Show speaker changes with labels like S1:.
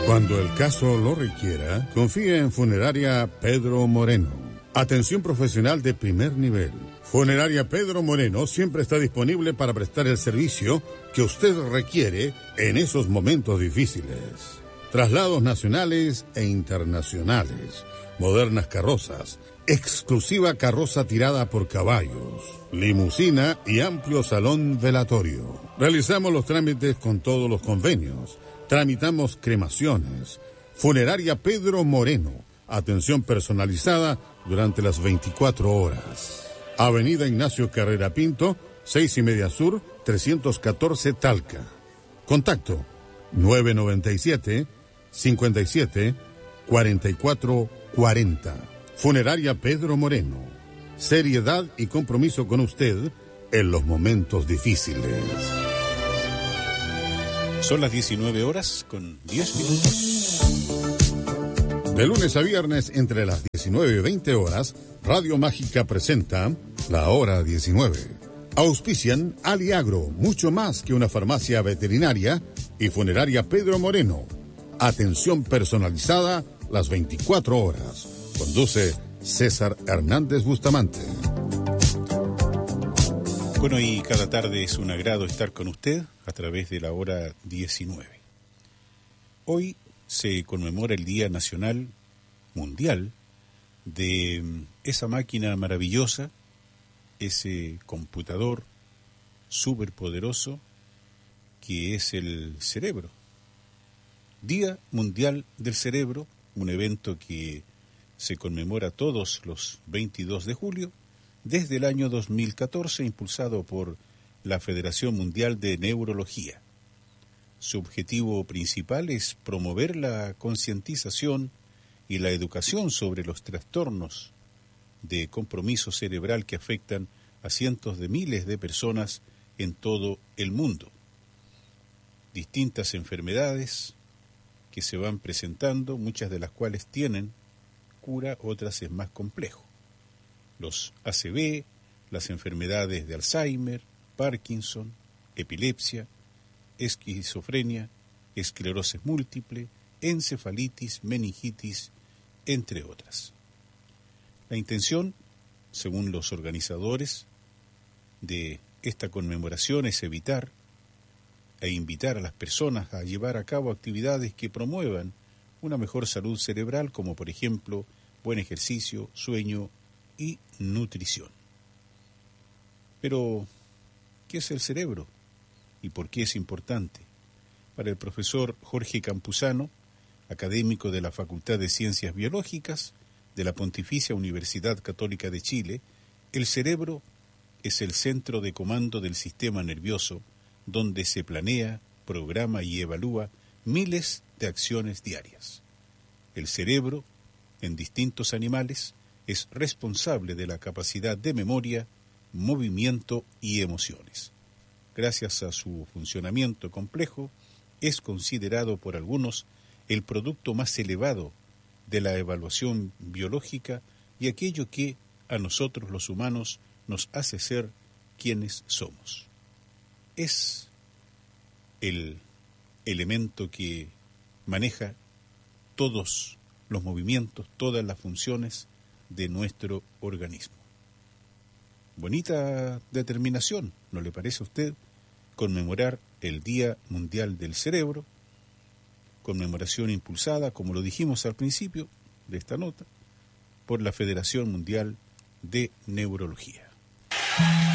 S1: Cuando el caso lo requiera, confía en Funeraria Pedro Moreno. Atención profesional de primer nivel. Funeraria Pedro Moreno siempre está disponible para prestar el servicio que usted requiere en esos momentos difíciles. Traslados nacionales e internacionales, modernas carrozas, exclusiva carroza tirada por caballos, limusina y amplio salón velatorio. Realizamos los trámites con todos los convenios. Tramitamos cremaciones. Funeraria Pedro Moreno. Atención personalizada durante las 24 horas. Avenida Ignacio Carrera Pinto, 6:30 Sur, 314 Talca. Contacto 997-57-4440. Funeraria Pedro Moreno. Seriedad y compromiso con usted en los momentos difíciles.
S2: Son las 19 horas con 10 minutos.
S1: De lunes a viernes, entre las 19 y 20 horas, Radio Mágica presenta La Hora 19. Auspician Aliagro, mucho más que una farmacia veterinaria, y Funeraria Pedro Moreno. Atención personalizada las 24 horas. Conduce César Hernández Bustamante.
S2: Bueno, y cada tarde es un agrado estar con usted a través de La Hora 19. Hoy se conmemora el Día Nacional Mundial de esa máquina maravillosa, ese computador superpoderoso que es el cerebro. Día Mundial del Cerebro, un evento que se conmemora todos los 22 de julio, desde el año 2014, impulsado por la Federación Mundial de Neurología. Su objetivo principal es promover la concientización y la educación sobre los trastornos de compromiso cerebral que afectan a cientos de miles de personas en todo el mundo. Distintas enfermedades que se van presentando, muchas de las cuales tienen cura, otras es más complejo. Los ACV, las enfermedades de Alzheimer, Parkinson, epilepsia, esquizofrenia, esclerosis múltiple, encefalitis, meningitis, entre otras. La intención, según los organizadores de esta conmemoración, es evitar e invitar a las personas a llevar a cabo actividades que promuevan una mejor salud cerebral, como por ejemplo buen ejercicio, sueño y nutrición. Pero, ¿qué es el cerebro y por qué es importante? Para el profesor Jorge Campuzano, académico de la Facultad de Ciencias Biológicas de la Pontificia Universidad Católica de Chile, el cerebro es el centro de comando del sistema nervioso, donde se planea, programa y evalúa miles de acciones diarias. El cerebro, en distintos animales, es responsable de la capacidad de memoria, movimiento y emociones. Gracias a su funcionamiento complejo, es considerado por algunos el producto más elevado de la evaluación biológica y aquello que a nosotros los humanos nos hace ser quienes somos. Es el elemento que maneja todos los movimientos, todas las funciones de nuestro organismo. Bonita determinación, ¿no le parece a usted? Conmemorar el Día Mundial del Cerebro, conmemoración impulsada, como lo dijimos al principio de esta nota, por la Federación Mundial de Neurología.